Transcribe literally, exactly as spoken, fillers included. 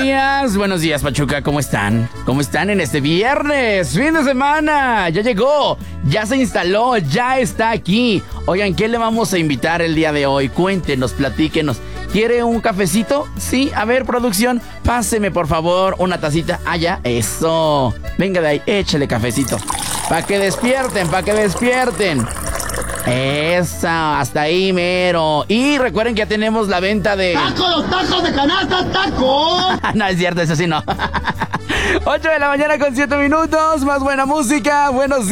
días, buenos días, Pachuca, ¿cómo están? ¿Cómo están en este viernes? Fin de semana, ya llegó, ya se instaló, ya está aquí. Oigan, ¿qué le vamos a invitar el día de hoy? Cuéntenos, platíquenos. ¿Quiere un cafecito? Sí, a ver, producción, páseme por favor una tacita. Ah, ya, eso. Venga de ahí, échale cafecito. Para que despierten, para que despierten. Esa, hasta ahí, mero. Y recuerden que ya tenemos la venta de... ¡Tacos, tacos de canasta, tacos! No, es cierto, eso sí no. ocho de la mañana con siete minutos, más buena música, buenos días.